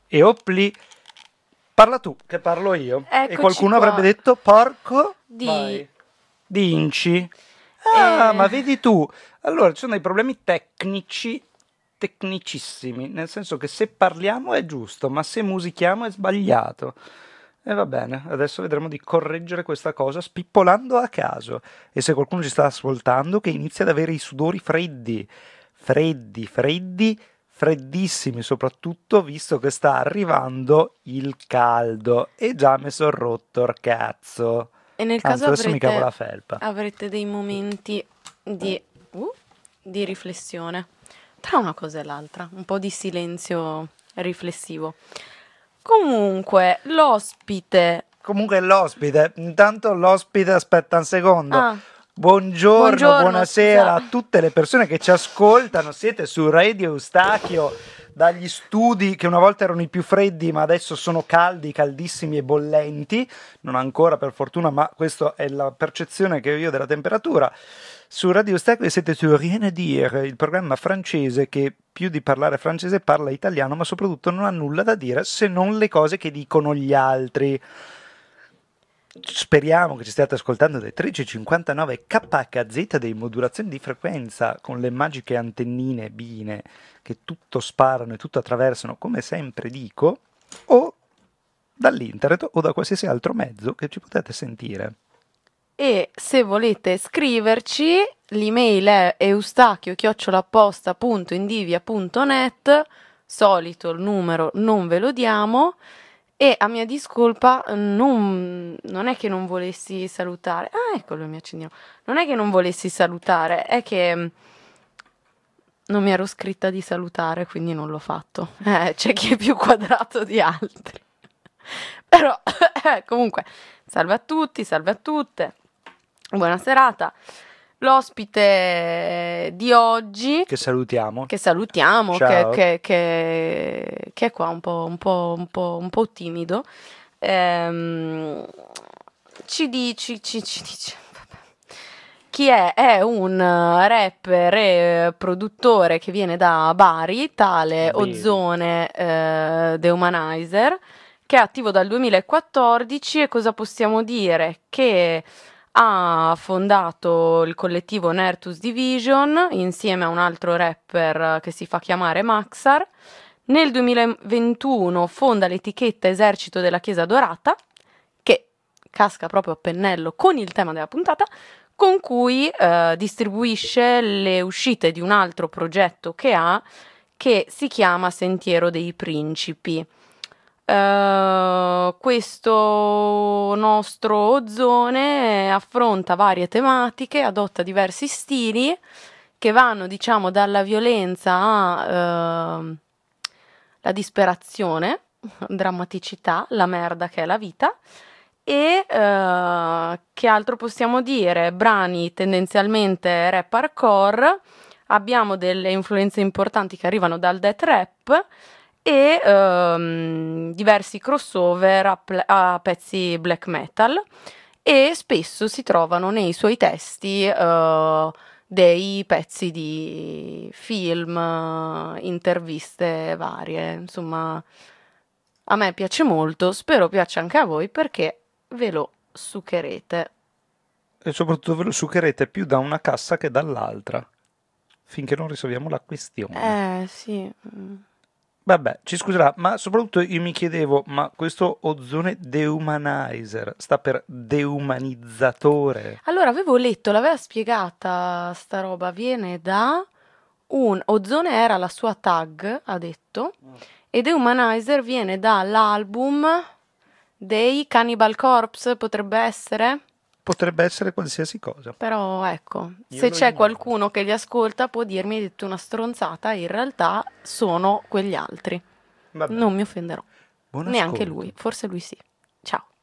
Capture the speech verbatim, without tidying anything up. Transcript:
E Opli, parla tu, che parlo io. Eccoci e qualcuno qua. avrebbe detto, porco, Di... vai. Di Inci. Ah, Eh, ma vedi tu. Allora, ci sono dei problemi tecnici, tecnicissimi, nel senso che se parliamo è giusto, ma se musichiamo è sbagliato. E va bene, adesso vedremo di correggere questa cosa spippolando a caso. E se qualcuno ci sta ascoltando, che inizia ad avere i sudori freddi, freddi, freddi, freddissimi, soprattutto visto che sta arrivando il caldo. E già mi sono rotto il cazzo. e nel caso Anzi, adesso mi cavo avrete, la felpa. avrete dei momenti di, uh, di riflessione tra una cosa e l'altra, un po' di silenzio riflessivo. Comunque, l'ospite... Comunque l'ospite, intanto l'ospite aspetta un secondo. Ah, Buongiorno, buongiorno, buonasera scusa. a tutte le persone che ci ascoltano. Siete su Radio Eustachio, dagli studi che una volta erano i più freddi, ma adesso sono caldi, caldissimi e bollenti. Non ancora per fortuna, ma questa è la percezione che ho io della temperatura. Su Radio Eustachio siete su Rien à dire, il programma francese che più di parlare francese parla italiano, ma soprattutto non ha nulla da dire se non le cose che dicono gli altri. Speriamo che ci stiate ascoltando dai tredici e cinquantanove K H Z dei modulazioni di frequenza con le magiche antennine bine che tutto sparano e tutto attraversano, come sempre dico, o dall'internet o da qualsiasi altro mezzo che ci potete sentire. E se volete scriverci, l'email è eustachio chiocciola apposta punto indivia punto net, solito il numero non ve lo diamo. E a mia discolpa non, non è che non volessi salutare, ah eccolo il mio accendino, non è che non volessi salutare, è che mm, non mi ero scritta di salutare, quindi non l'ho fatto. Eh, c'è chi è più quadrato di altri. Però comunque, salve a tutti, salve a tutte, buona serata. L'ospite di oggi, Che salutiamo. che salutiamo, che, Ciao. che, che, che è qua un po', un po', un po', un po' timido, ehm, ci dice, ci, ci dice vabbè. Chi è? È un eh, rapper e produttore che viene da Bari, tale Bene. Ozone eh, The Humanizer, che è attivo dal duemilaquattordici. E cosa possiamo dire? Che ha fondato il collettivo Nertus Division insieme a un altro rapper che si fa chiamare Maxar. Nel duemilaventuno fonda l'etichetta Esercito della Chiesa Dorata, che casca proprio a pennello con il tema della puntata, con cui eh, distribuisce le uscite di un altro progetto che ha, che si chiama Sentiero dei Principi. Uh, questo nostro Ozone affronta varie tematiche, adotta diversi stili che vanno, diciamo, dalla violenza a uh, la disperazione, drammaticità, la merda che è la vita. E uh, che altro possiamo dire? Brani tendenzialmente rap hardcore, abbiamo delle influenze importanti che arrivano dal death rap e um, diversi crossover a, ple- a pezzi black metal, e spesso si trovano nei suoi testi uh, dei pezzi di film, uh, interviste varie. Insomma, a me piace molto, spero piaccia anche a voi, perché ve lo succherete. E soprattutto ve lo succherete più da una cassa che dall'altra, finché non risolviamo la questione. Eh sì. mm. Vabbè, ci scuserà, ma soprattutto io mi chiedevo, ma questo Ozone Dehumanizer sta per deumanizzatore? Allora, avevo letto, l'aveva spiegata sta roba, viene da un... Ozone era la sua tag, ha detto, e Dehumanizer viene dall'album dei Cannibal Corpse, potrebbe essere? Potrebbe essere qualsiasi cosa. Però ecco, Io se lo c'è ignoro. qualcuno che li ascolta può dirmi: hai detto una stronzata, in realtà sono quegli altri. Vabbè. Non mi offenderò. Buon Neanche ascolto. lui, forse lui sì. Ciao.